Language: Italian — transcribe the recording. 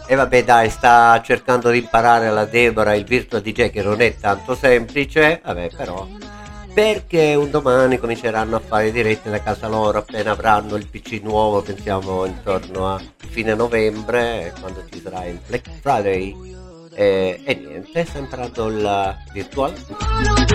E vabbè dai, sta cercando di imparare la Deborah il Virtual DJ che non è tanto semplice, vabbè però, perché un domani cominceranno a fare dirette da casa loro appena avranno il PC nuovo, pensiamo intorno a fine novembre, quando ci sarà il Black Friday. E niente, sta imparando il Virtual.